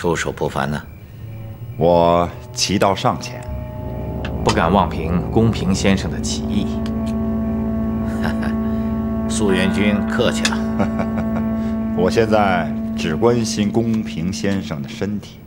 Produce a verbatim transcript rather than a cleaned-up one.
出手不凡呢？ 我棋道尚浅， 不敢妄评公平先生的棋艺。 苏元君客气了。 我现在只关心公平先生的身体。